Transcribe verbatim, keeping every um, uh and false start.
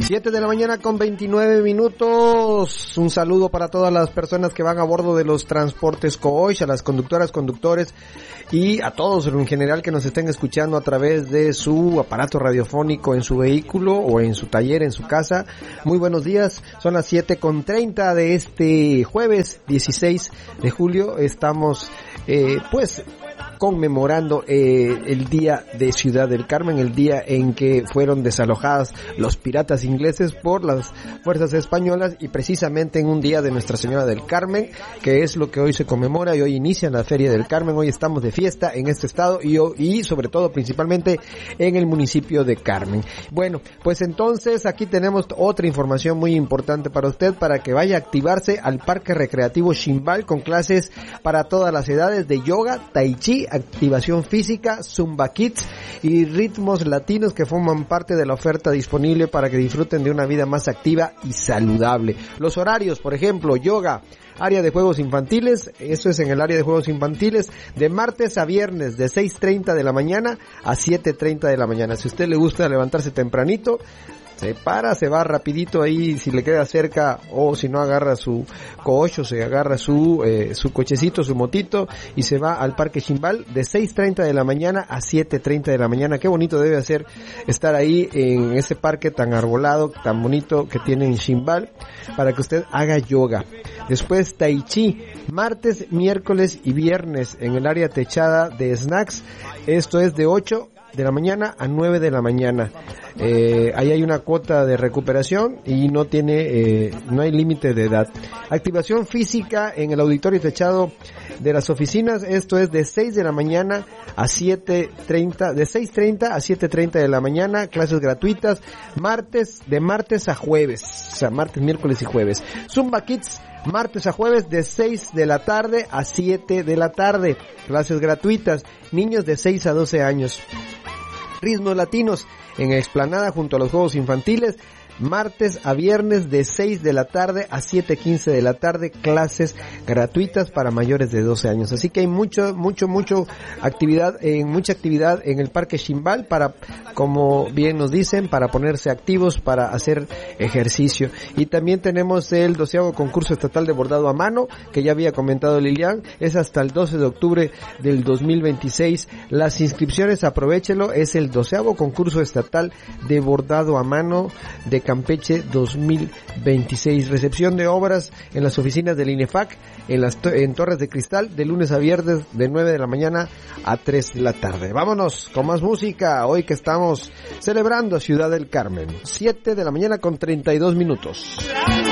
siete de la mañana con veintinueve minutos. Un saludo para todas las personas que van a bordo de los transportes Coach, a las conductoras, conductores y a todos en general que nos estén escuchando a través de su aparato radiofónico en su vehículo o en su taller, en su casa. Muy buenos días. Son las siete con treinta de este jueves dieciséis de julio. Estamos eh, pues conmemorando eh, el día de Ciudad del Carmen, el día en que fueron desalojadas los piratas ingleses por las fuerzas españolas, y precisamente en un día de Nuestra Señora del Carmen, que es lo que hoy se conmemora, y hoy inicia la Feria del Carmen. Hoy estamos de fiesta en este estado y, y sobre todo principalmente en el municipio de Carmen. Bueno, pues entonces aquí tenemos otra información muy importante para usted, para que vaya a activarse al Parque Recreativo Ximbal con clases para todas las edades de yoga, tai chi, activación física, Zumba Kids y ritmos latinos, que forman parte de la oferta disponible para que disfruten de una vida más activa y saludable. Los horarios, por ejemplo, yoga, área de juegos infantiles, eso es en el área de juegos infantiles, de martes a viernes de seis treinta de la mañana a siete treinta de la mañana. Si a usted le gusta levantarse tempranito, se para, se va rapidito ahí, si le queda cerca, o si no agarra su coche, se agarra su eh, su cochecito, su motito, y se va al Parque Ximbal de seis treinta de la mañana a siete treinta de la mañana. Qué bonito debe ser estar ahí en ese parque tan arbolado, tan bonito que tiene en Ximbal, para que usted haga yoga. Después tai chi, martes, miércoles y viernes en el área techada de snacks. Esto es de ocho de la mañana a nueve de la mañana. Eh, ahí hay una cuota de recuperación y no tiene, eh, no hay límite de edad. Activación física en el auditorio techado de las oficinas. Esto es de seis de la mañana a siete treinta, de seis treinta a siete treinta de la mañana. Clases gratuitas, martes, de martes a jueves, o sea, martes, miércoles y jueves. Zumba Kids, martes a jueves de seis de la tarde a siete de la tarde. Clases gratuitas, niños de seis a doce años. Ritmos latinos en explanada junto a los juegos infantiles, martes a viernes de seis de la tarde a siete quince de la tarde, clases gratuitas para mayores de doce años. Así que hay mucho, mucho, mucho actividad, en mucha actividad en el Parque Ximbal para, como bien nos dicen, para ponerse activos, para hacer ejercicio. Y también tenemos el doceavo concurso estatal de bordado a mano, que ya había comentado Lilian, es hasta el doce de octubre del dos mil veintiséis. Las inscripciones, aprovéchelo, es el doceavo concurso estatal de bordado a mano de Campeche dos mil veintiséis. Recepción de obras en las oficinas del INEFAC en las to- en Torres de Cristal, de lunes a viernes de nueve de la mañana a tres de la tarde. Vámonos con más música hoy que estamos celebrando Ciudad del Carmen. siete de la mañana con treinta y dos minutos.